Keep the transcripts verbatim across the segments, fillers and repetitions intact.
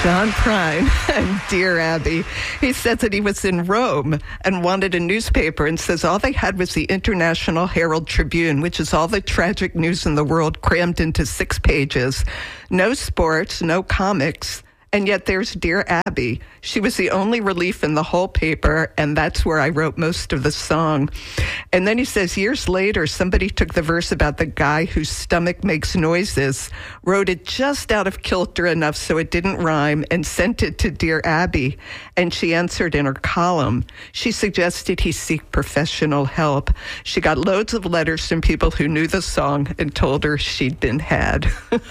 John Prine and Dear Abby. He says that he was in Rome and wanted a newspaper and says all they had was the International Herald Tribune, which is all the tragic news in the world crammed into six pages. No sports, no comics. And yet there's Dear Abby. She was the only relief in the whole paper, and that's where I wrote most of the song. And then he says, years later, somebody took the verse about the guy whose stomach makes noises, wrote it just out of kilter enough so it didn't rhyme, and sent it to Dear Abby. And she answered in her column. She suggested he seek professional help. She got loads of letters from people who knew the song and told her she'd been had.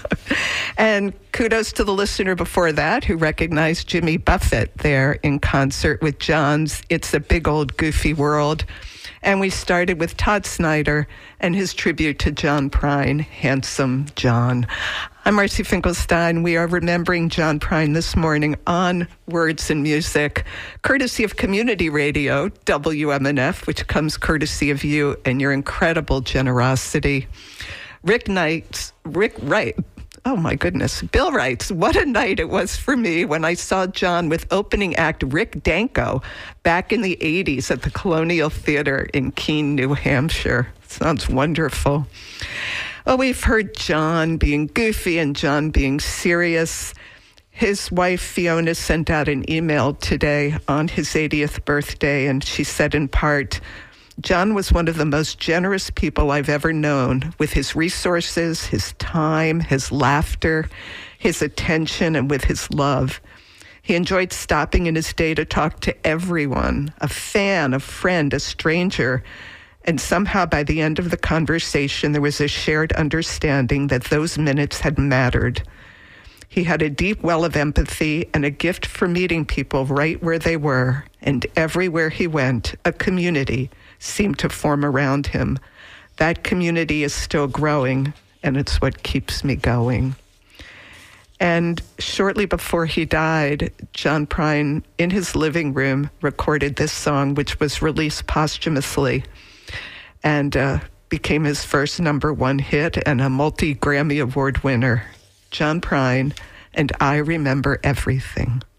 And kudos to the listener before that who recognized Jimmy Buffett there in concert with John's It's a Big Old Goofy World. And we started with Todd Snyder and his tribute to John Prine, Handsome John. I'm Marcy Finkelstein. We are remembering John Prine this morning on Words and Music, courtesy of Community Radio, W M N F, which comes courtesy of you and your incredible generosity. Rick Knight, Rick Wright, oh my goodness. Bill writes, what a night it was for me when I saw John with opening act Rick Danko back in the eighties at the Colonial Theater in Keene, New Hampshire. Sounds wonderful. Well, we've heard John being goofy and John being serious. His wife, Fiona, sent out an email today on his eightieth birthday, and she said in part, John was one of the most generous people I've ever known, with his resources, his time, his laughter, his attention, and with his love. He enjoyed stopping in his day to talk to everyone, a fan, a friend, a stranger, and somehow by the end of the conversation, there was a shared understanding that those minutes had mattered. He had a deep well of empathy and a gift for meeting people right where they were, and everywhere he went, a community seemed to form around him. That community is still growing, and it's what keeps me going. And shortly before he died, John Prine, in his living room, recorded this song, which was released posthumously and uh, became his first number one hit and a multi-Grammy Award winner. John Prine, and I Remember Everything.